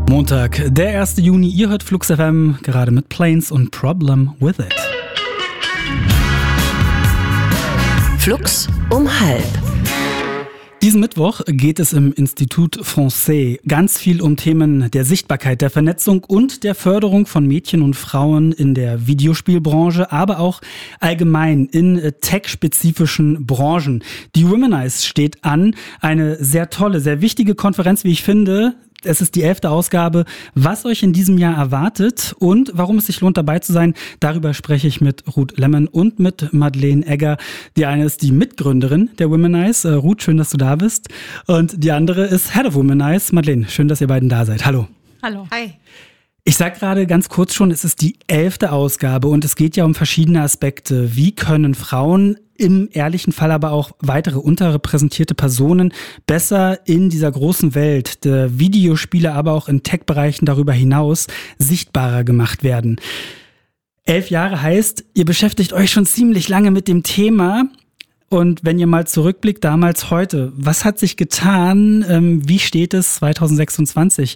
Montag, der 1. Juni. Ihr hört Flux FM, gerade mit Planes und Problem with It. Flux um 12:30. Diesen Mittwoch geht es im Institut Français ganz viel um Themen der Sichtbarkeit, der Vernetzung und der Förderung von Mädchen und Frauen in der Videospielbranche, aber auch allgemein in tech-spezifischen Branchen. Die Womanize steht an, eine sehr tolle, sehr wichtige Konferenz, wie ich finde. Es ist die 11. Ausgabe. Was euch in diesem Jahr erwartet und warum es sich lohnt, dabei zu sein, darüber spreche ich mit Ruth Lemon und mit Madeleine Egger. Die eine ist die Mitgründerin der Womanize. Ruth, schön, dass du da bist. Und die andere ist Head of Womanize. Madeleine, schön, dass ihr beiden da seid. Hallo. Hallo. Hi. Ich sag gerade ganz kurz schon, es ist die 11. Ausgabe und es geht ja um verschiedene Aspekte. Wie können Frauen, im ehrlichen Fall aber auch weitere unterrepräsentierte Personen besser in dieser großen Welt der Videospiele, aber auch in Tech-Bereichen darüber hinaus sichtbarer gemacht werden? 11 Jahre heißt, ihr beschäftigt euch schon ziemlich lange mit dem Thema. Und wenn ihr mal zurückblickt, damals, heute, was hat sich getan? Wie steht es 2026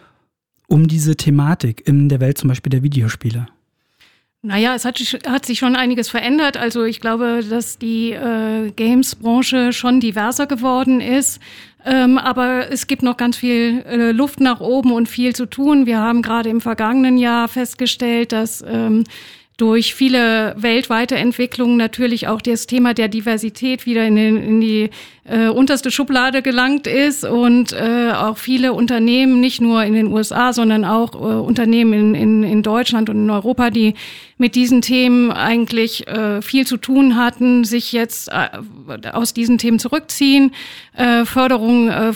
um diese Thematik in der Welt zum Beispiel der Videospiele? Naja, es hat sich schon einiges verändert. Also ich glaube, dass die Games-Branche schon diverser geworden ist. Aber es gibt noch ganz viel Luft nach oben und viel zu tun. Wir haben gerade im vergangenen Jahr festgestellt, dass durch viele weltweite Entwicklungen natürlich auch das Thema der Diversität wieder in die unterste Schublade gelangt ist und auch viele Unternehmen, nicht nur in den USA, sondern auch Unternehmen in Deutschland und in Europa, die mit diesen Themen eigentlich viel zu tun hatten, sich jetzt aus diesen Themen zurückziehen, Förderung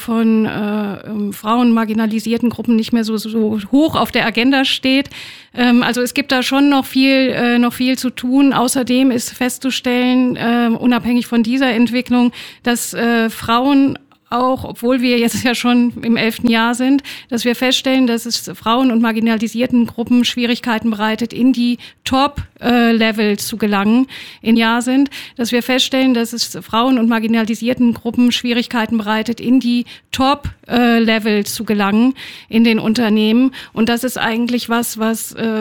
von Frauen, marginalisierten Gruppen nicht mehr so hoch auf der Agenda steht. Also es gibt da schon noch viel zu tun. Außerdem ist festzustellen, unabhängig von dieser Entwicklung, dass Frauen auch, obwohl wir jetzt ja schon im 11. Jahr sind, dass wir feststellen, dass es Frauen und marginalisierten Gruppen Schwierigkeiten bereitet, in die Top-Level zu gelangen im Jahr sind, dass wir feststellen, dass es Frauen und marginalisierten Gruppen Schwierigkeiten bereitet, in die Top-Level zu gelangen in den Unternehmen. Und das ist eigentlich was